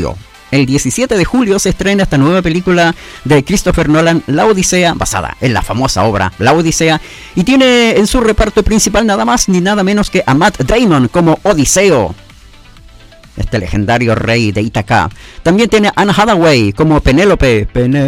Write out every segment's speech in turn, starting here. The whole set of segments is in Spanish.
julio. El 17 de julio se estrena esta nueva película de Christopher Nolan, La Odisea, basada en la famosa obra La Odisea, y tiene en su reparto principal nada más ni nada menos que a Matt Damon como Odiseo, este legendario rey de Ítaca. También tiene a Anne Hathaway como Penélope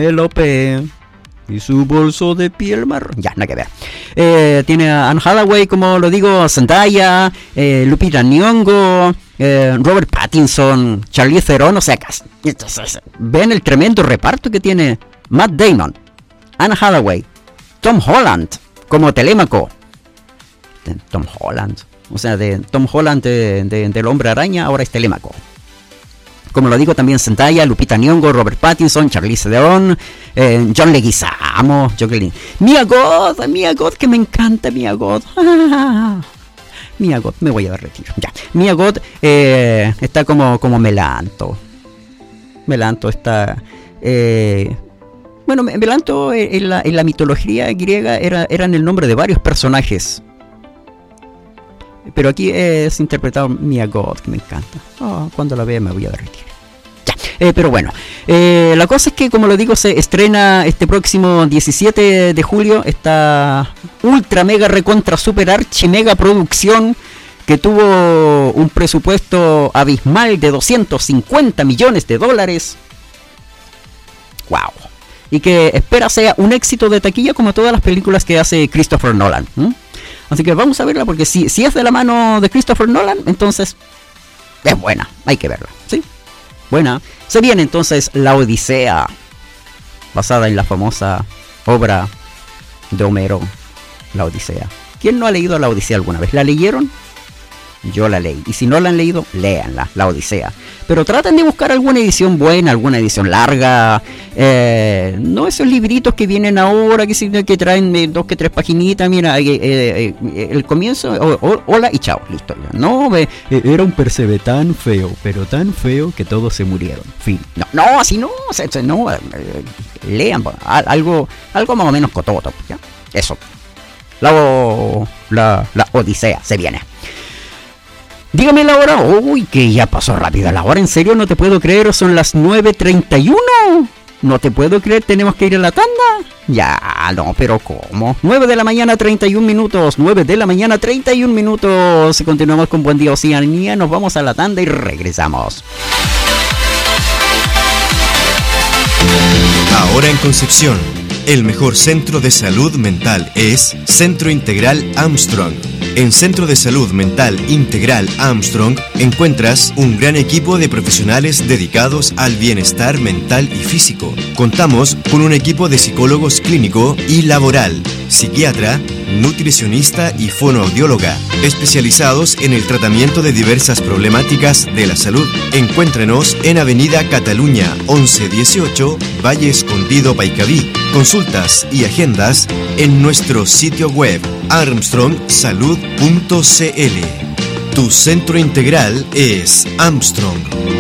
y su bolso de piel marrón. Ya, nada que ver. Tiene a Anne Hathaway, como lo digo, Zendaya, Lupita Nyong'o, Robert Pattinson, Charlize Theron. O sea, entonces, ven el tremendo reparto que tiene Matt Damon, Anne Hathaway, Tom Holland como Telémaco. Tom Holland, o sea, de Tom Holland del Hombre Araña, ahora es Telémaco. Como lo digo, también Zendaya, Lupita Nyong'o, Robert Pattinson, Charlize Theron, John Leguizamo, Mia Goth, que me encanta Mia Goth. Mia Goth, me voy a dar retiro. Ya. Mia Goth está como Melanto. Melanto está... bueno, Melanto en la mitología griega eran el nombre de varios personajes. Pero aquí es interpretado Mia Goth, que me encanta. Cuando la vea me voy a dar retiro. Ya. Pero bueno, la cosa es que, como lo digo, se estrena este próximo 17 de julio esta ultra mega recontra super archi mega producción que tuvo un presupuesto abismal de $250 millones. ¡Wow! Y que espera sea un éxito de taquilla como todas las películas que hace Christopher Nolan. Así que vamos a verla, porque si es de la mano de Christopher Nolan, entonces es buena, hay que verla, ¿sí? Buena. Se viene entonces La Odisea, basada en la famosa obra de Homero, La Odisea. ¿Quién no ha leído La Odisea alguna vez? ¿La leyeron? Yo la leí. Y si no la han leído, léanla, La Odisea. Pero traten de buscar alguna edición buena, alguna edición larga. No esos libritos que vienen ahora, que traen 2 que 3 paginitas. Mira, el comienzo, hola y chao, listo. No, era un Persebe tan feo, pero tan feo que todos se murieron. Fin. No, así no. No, lean algo más o menos cototo. ¿Ya? Eso. La Odisea se viene. Dígame la hora. Uy, que ya pasó rápido la hora. En serio, no te puedo creer. Son las 9:31. No te puedo creer. Tenemos que ir a la tanda. Ya, no, pero ¿cómo? 9 de la mañana, 31 minutos. 9 de la mañana, 31 minutos. Continuamos con Buen Día Oceanía. Nos vamos a la tanda y regresamos. Ahora en Concepción, el mejor centro de salud mental es Centro Integral Armstrong. En Centro de Salud Mental Integral Armstrong encuentras un gran equipo de profesionales dedicados al bienestar mental y físico. Contamos con un equipo de psicólogos clínico y laboral, psiquiatra, nutricionista y fonoaudióloga, especializados en el tratamiento de diversas problemáticas de la salud. Encuéntrenos en Avenida Cataluña 1118, Valle Escondido, Paicaví. Consultas y agendas en nuestro sitio web armstrongsalud.cl. Tu centro integral es Armstrong.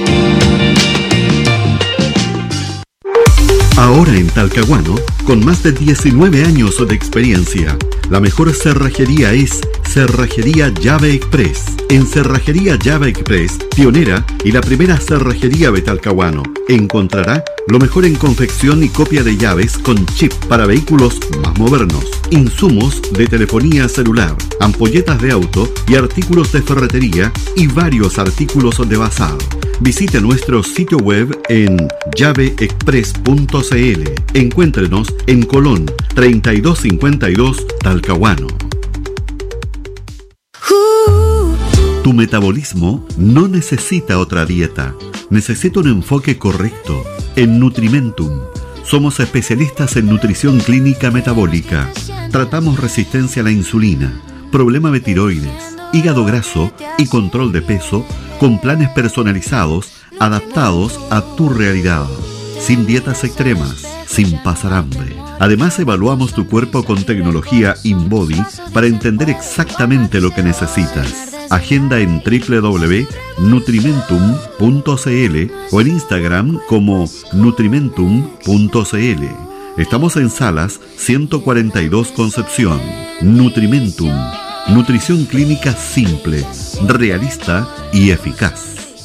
Ahora en Talcahuano, con más de 19 años de experiencia, la mejor cerrajería es Cerrajería Llave Express. En Cerrajería Llave Express, pionera y la primera cerrajería de Talcahuano, encontrará lo mejor en confección y copia de llaves con chip para vehículos más modernos, insumos de telefonía celular, ampolletas de auto y artículos de ferretería y varios artículos de basado. Visite nuestro sitio web en llaveexpress.cl. Encuéntrenos en Colón 3252 Talcahuano. Tu metabolismo no necesita otra dieta, necesita un enfoque correcto. En Nutrimentum somos especialistas en nutrición clínica metabólica. Tratamos resistencia a la insulina, problema de tiroides, hígado graso y control de peso con planes personalizados adaptados a tu realidad, sin dietas extremas, sin pasar hambre. Además, evaluamos tu cuerpo con tecnología InBody para entender exactamente lo que necesitas. Agenda en www.nutrimentum.cl o en Instagram como nutrimentum.cl. Estamos en Salas 142 Concepción. Nutrimentum. Nutrición clínica simple, realista y eficaz.